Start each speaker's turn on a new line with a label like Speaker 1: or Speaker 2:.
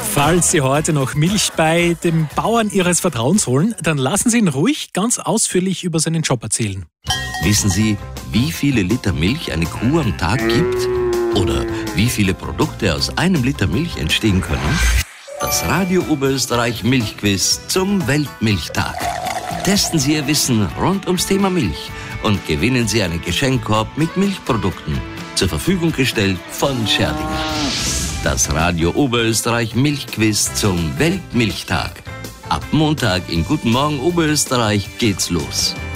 Speaker 1: Falls Sie heute noch Milch bei dem Bauern Ihres Vertrauens holen, dann lassen Sie ihn ruhig ganz ausführlich über seinen Job erzählen.
Speaker 2: Wissen Sie, wie viele Liter Milch eine Kuh am Tag gibt? Oder wie viele Produkte aus einem Liter Milch entstehen können? Das Radio Oberösterreich Milchquiz zum Weltmilchtag. Testen Sie Ihr Wissen rund ums Thema Milch und gewinnen Sie einen Geschenkkorb mit Milchprodukten. Zur Verfügung gestellt von Scherdinger. Das Radio Oberösterreich Milchquiz zum Weltmilchtag. Ab Montag in Guten Morgen Oberösterreich geht's los.